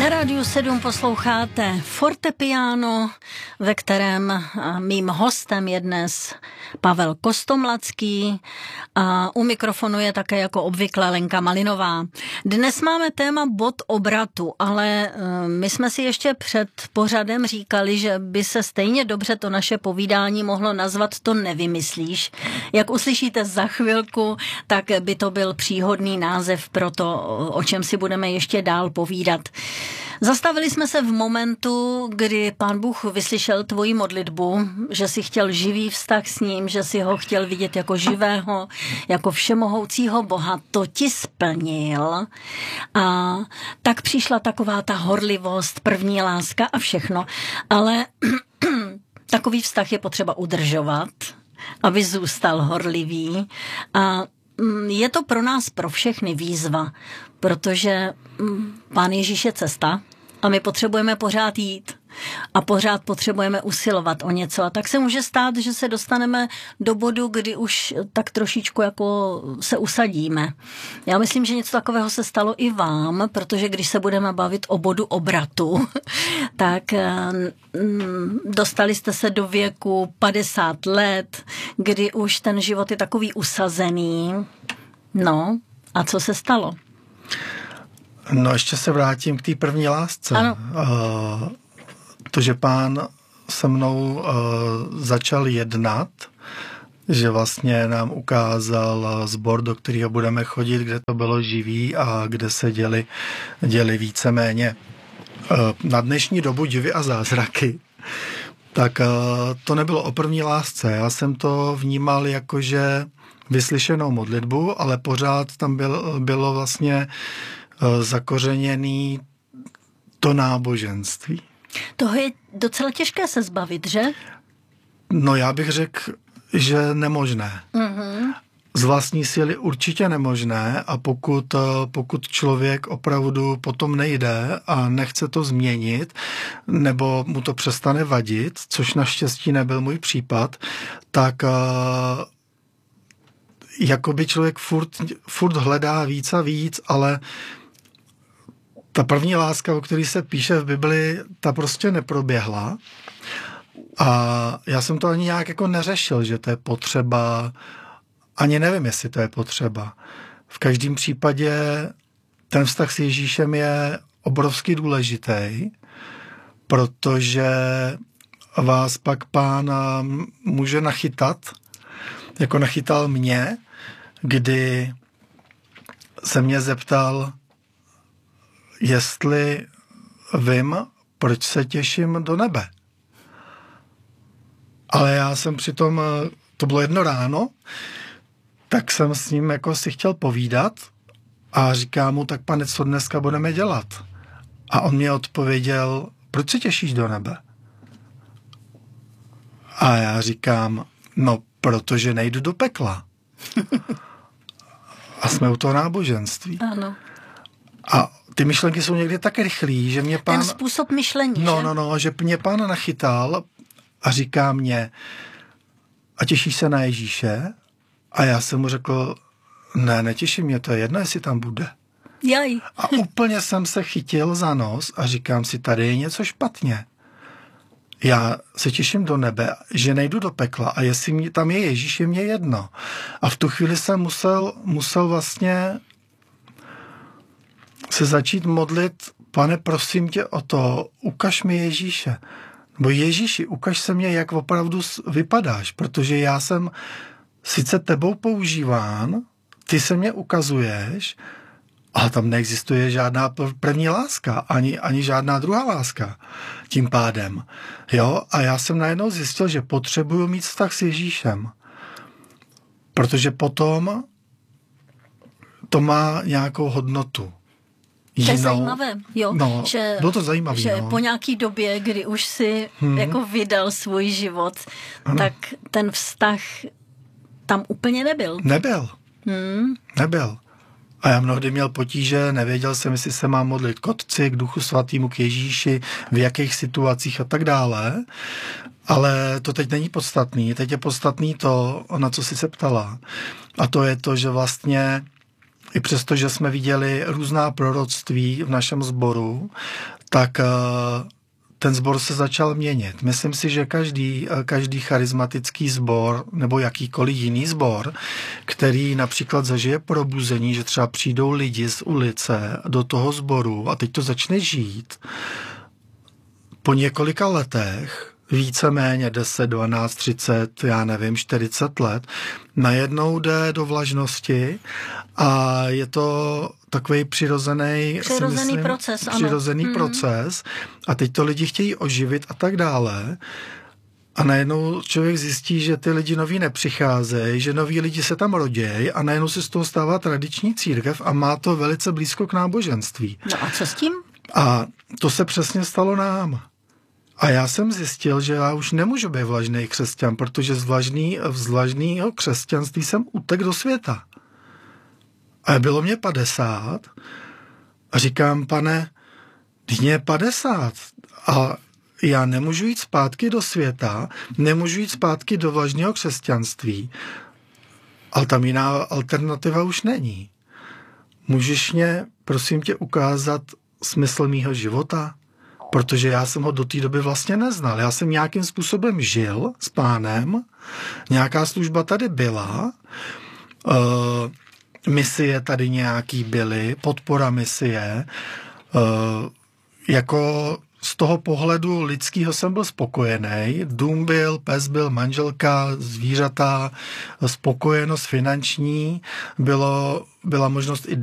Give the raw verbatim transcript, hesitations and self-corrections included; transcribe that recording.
Na Rádiu sedm posloucháte Fortepiano, ve kterém mým hostem je dnes Pavel Kostomladský a u mikrofonu je také jako obvykle Lenka Malinová. Dnes máme téma bod obratu, ale my jsme si ještě před pořadem říkali, že by se stejně dobře to naše povídání mohlo nazvat To nevymyslíš. Jak uslyšíte za chvilku, tak by to byl příhodný název pro to, o čem si budeme ještě dál povídat. Zastavili jsme se v momentu, kdy Pán Bůh vyslyšel tvoji modlitbu, že si chtěl živý vztah s ním, že si ho chtěl vidět jako živého, jako všemohoucího Boha. To ti splnil. A tak přišla taková ta horlivost, první láska a všechno. Ale takový vztah je potřeba udržovat, aby zůstal horlivý. A je to pro nás, pro všechny výzva, protože Pán Ježíš je cesta a my potřebujeme pořád jít a pořád potřebujeme usilovat o něco. A tak se může stát, že se dostaneme do bodu, kdy už tak trošičku jako se usadíme. Já myslím, že něco takového se stalo i vám, protože když se budeme bavit o bodu obratu, tak dostali jste se do věku padesát let, kdy už ten život je takový usazený. No, a co se stalo? No, ještě se vrátím k té první lásce. Ano. Uh, to, že Pán se mnou uh, začal jednat, že vlastně nám ukázal sbor, do kterého budeme chodit, kde to bylo živý a kde se děli, děli víceméně uh, na dnešní dobu divy a zázraky. Tak uh, to nebylo o první lásce. Já jsem to vnímal jako, že vyslyšenou modlitbu, ale pořád tam byl, bylo vlastně zakořeněný to náboženství. Toho je docela těžké se zbavit, že? No já bych řekl, že nemožné. Mm-hmm. Z vlastní síly určitě nemožné a pokud, pokud člověk opravdu potom nejde a nechce to změnit, nebo mu to přestane vadit, což naštěstí nebyl můj případ, tak jakoby člověk furt, furt hledá víc a víc, ale ta první láska, o který se píše v Bibli, ta prostě neproběhla. A já jsem to ani nějak jako neřešil, že to je potřeba. Ani nevím, jestli to je potřeba. V každém případě ten vztah s Ježíšem je obrovsky důležitý, protože vás pak Pán může nachytat, jako nachytal mě, kdy se mě zeptal, jestli vím, proč se těším do nebe. Ale já jsem přitom, to bylo jedno ráno, tak jsem s ním jako si chtěl povídat a říkám mu, tak pane, co dneska budeme dělat? A on mě odpověděl, proč se těšíš do nebe? A já říkám, no, protože nejdu do pekla. A jsme u toho náboženství. Ano. A ty myšlenky jsou někdy tak rychlý, že mě Pán... Ten způsob myšlení, No, že? no, no, že mě Pán nachytal a říká mě, a těšíš se na Ježíše? A já jsem mu řekl, ne, netěším mě, to je jedno, jestli tam bude. Jaj. A úplně jsem se chytil za nos a říkám si, tady je něco špatně. Já se těším do nebe, že nejdu do pekla a jestli mě, tam je Ježíš, je mě jedno. A v tu chvíli jsem musel, musel vlastně se začít modlit, pane, prosím tě o to, ukaž mi Ježíše. Nebo Ježíši, ukaž se mě, jak opravdu vypadáš, protože já jsem sice tebou používán, ty se mě ukazuješ, ale tam neexistuje žádná první láska, ani, ani žádná druhá láska tím pádem. Jo? A já jsem najednou zjistil, že potřebuju mít vztah s Ježíšem. Protože potom to má nějakou hodnotu. To je zajímavé, jo, no, že, bylo to zajímavé, že no. po nějaký době, kdy už si hmm. jako vydal svůj život, ano. tak ten vztah tam úplně nebyl. Nebyl. Hmm. Nebyl. A já mnohdy měl potíže, nevěděl jsem, jestli se mám modlit k Otci, k Duchu Svatýmu, k Ježíši, v jakých situacích a tak dále. Ale to teď není podstatný. Teď je podstatný to, na co jsi se ptala. A to je to, že vlastně i přesto, že jsme viděli různá proroctví v našem sboru, tak ten sbor se začal měnit. Myslím si, že každý, každý charismatický sbor nebo jakýkoliv jiný sbor, který například zažije probuzení, že třeba přijdou lidi z ulice do toho sboru a teď to začne žít, po několika letech, víceméně deset, dvanáct, třicet, já nevím, čtyřicet let, najednou jde do vlažnosti a je to takový přirozený, přirozený myslím, proces. Přirozený ano. proces a teď to lidi chtějí oživit a tak dále. A najednou člověk zjistí, že ty lidi noví nepřicházejí, že noví lidi se tam rodějí a najednou se z toho stává tradiční církev a má to velice blízko k náboženství. No a co s tím? A to se přesně stalo nám. A já jsem zjistil, že já už nemůžu být vlažný křesťan, protože z, vlažný, z vlažného křesťanství jsem utek do světa. A bylo mě padesát a říkám, pane, mě je padesát a já nemůžu jít zpátky do světa, nemůžu jít zpátky do vlažného křesťanství, ale tam jiná alternativa už není. Můžeš mě, prosím tě, ukázat smysl mýho života? Protože já jsem ho do té doby vlastně neznal. Já jsem nějakým způsobem žil s pánem, nějaká služba tady byla, uh, misie tady nějaký byly, podpora misie, uh, jako z toho pohledu lidského jsem byl spokojený. Dům byl, pes byl, manželka, zvířata, spokojenost finanční, bylo, byla možnost i